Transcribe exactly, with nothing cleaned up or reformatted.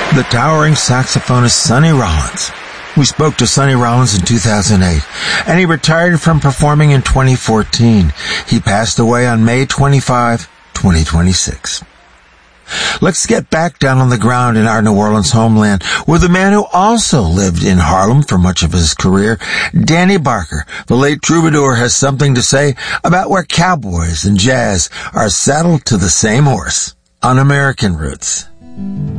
the towering saxophonist Sonny Rollins. We spoke to Sonny Rollins in two thousand eight, and he retired from performing in twenty fourteen. He passed away on May twenty-fifth, twenty twenty-six. Let's get back down on the ground in our New Orleans homeland with a man who also lived in Harlem for much of his career. Danny Barker, the late troubadour, has something to say about where cowboys and jazz are saddled to the same horse on American Roots.